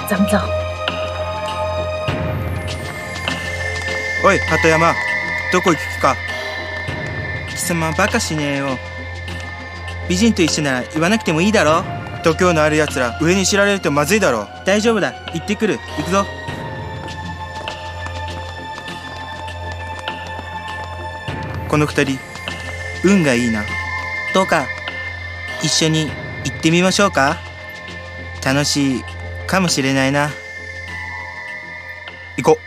咱们走。 おい鳩山、どこ行く気か。貴様バカしねえよ。美人と一緒なら言わなくてもいいだろ。度胸のあるやつら上に知られるとまずいだろ。大丈夫だ、行ってくる。行くぞ。この二人運がいいな。どうか一緒に行ってみましょうか。楽しいかもしれないな。行こう。